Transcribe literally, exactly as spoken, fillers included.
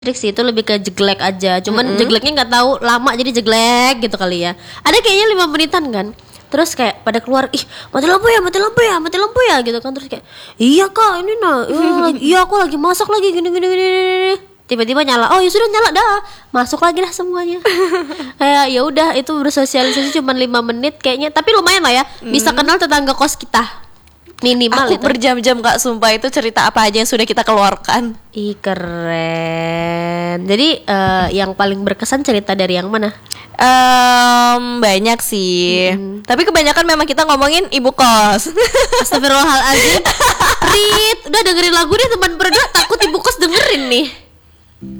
trik sih, itu lebih ke jeglek aja. Cuman Mm-hmm. jegleknya nggak tahu lama jadi jeglek gitu kali ya. Ada kayaknya lima menitan kan. Terus kayak pada keluar, ih mati lampu ya, mati lampu ya, mati lampu ya gitu kan. Terus kayak, iya kak ini nah, iya, lagi- iya aku lagi masak lagi gini gini gini. gini. Tiba-tiba nyala, oh ya sudah nyala dah, masuk lagi dah semuanya. Kayak ya udah itu bersosialisasi cuma lima menit kayaknya, tapi lumayan lah ya, bisa kenal tetangga kos kita minimal Aku itu. berjam-jam Kak, sumpah itu cerita apa aja yang sudah kita keluarkan. Ih keren. Jadi eh, yang paling berkesan cerita dari yang mana? Em, banyak sih. Tapi kebanyakan memang kita ngomongin ibu kos. Astagfirullahaladzim. Rit, udah dengerin lagu deh teman berdua, takut ibu kos dengerin nih.